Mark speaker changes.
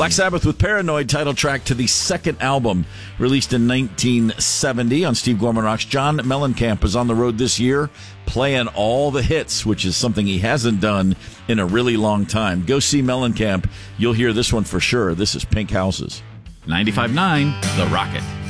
Speaker 1: Black Sabbath with Paranoid, title track to the second album released in 1970 on Steve Gorman Rocks. John Mellencamp is on the road this year playing all the hits, which is something he hasn't done in a really long time. Go see Mellencamp. You'll hear this one for sure. This is Pink Houses.
Speaker 2: 95.9 The Rocket.